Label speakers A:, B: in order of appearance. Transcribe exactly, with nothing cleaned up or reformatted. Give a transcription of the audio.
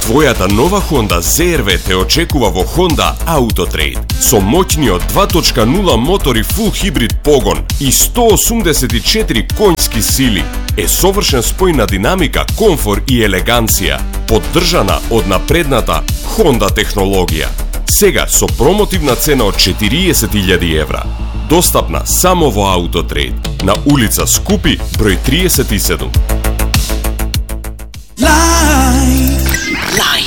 A: Твојата нова Honda зет ар ви те очекува во Honda Autotrade со моќниот два точка нула мотор и фул хибрид погон и сто осумдесет и четири конјски сили. Е совршен спој на динамика, комфор и елеганција, поддржана од напредната Honda технологија. Сега со промотивна цена од четириесет илјади евра. Достапна само во Autotrade на улица Скупи, број триесет и седум.